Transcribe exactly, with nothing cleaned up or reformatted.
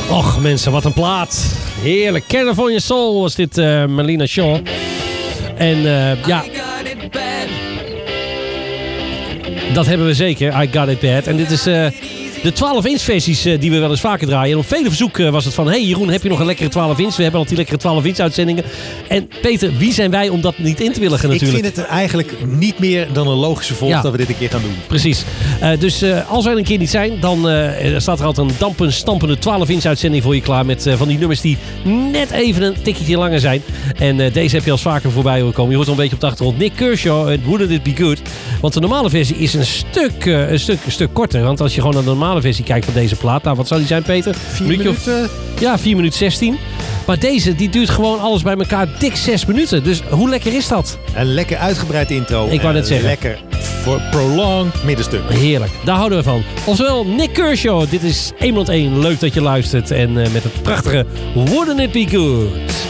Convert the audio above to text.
Och mensen, wat een plaat. Heerlijk. California Soul was dit, uh, Marlena Shaw. En uh, ja... Dat hebben we zeker. I Got It Bad. En dit is... Uh, De twaalf inch versies uh, die we wel eens vaker draaien. En op vele verzoeken uh, was het van... Hey Jeroen, heb je nog een lekkere twaalf inch? We hebben al die lekkere twaalf inch uitzendingen. En Peter, wie zijn wij om dat niet in te willigen natuurlijk? Ik vind het eigenlijk niet meer dan een logische volg ja. dat we dit een keer gaan doen. Precies. Uh, dus uh, als wij er een keer niet zijn... dan uh, staat er altijd een dampend, stampende twaalf inch uitzending voor je klaar. Met uh, van die nummers die net even een tikje langer zijn. En uh, deze heb je al vaker voorbij horen komen. Je hoort al een beetje op de achtergrond. Nick Kershaw, uh, Wouldn't It Be Good? Want de normale versie is een stuk, uh, een stuk, een stuk korter. Want als je gewoon naar de normale versie kijkt van deze plaat. Nou, wat zou die zijn, Peter? Vier minuten? Of, ja, vier minuten zestien. Maar deze, die duurt gewoon alles bij elkaar dik zes minuten. Dus hoe lekker is dat? Een lekker uitgebreid intro. Ik wou net zeggen. Lekker voor prolonged middenstuk. Heerlijk, daar houden we van. Oftewel, Nick Kershaw. Dit is één honderd één. Leuk dat je luistert. En uh, met het prachtige Wouldn't It Be Good?